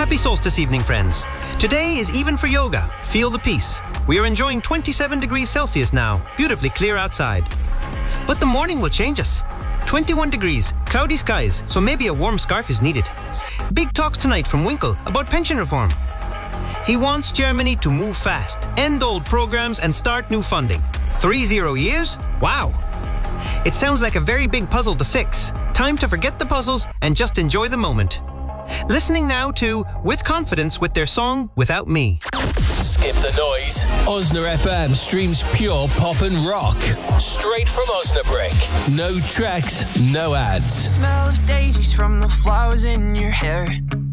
Happy solstice evening, friends. Today is even for yoga. Feel the peace. We are enjoying 27 degrees Celsius now, beautifully clear outside. But the morning will change us. 21 degrees, cloudy skies, so maybe a warm scarf is needed. Big talks tonight from Winkle about pension reform. He wants Germany to move fast, end old programs and start new funding. 30 years? Wow. It sounds like a very big puzzle to fix. Time to forget the puzzles and just enjoy the moment. Listening now to With Confidence with their song Without Me. Skip the noise. Osna FM streams pure pop and rock. Straight from Osnabrück. No tracks, no ads. Smell of daisies from the flowers in your hair.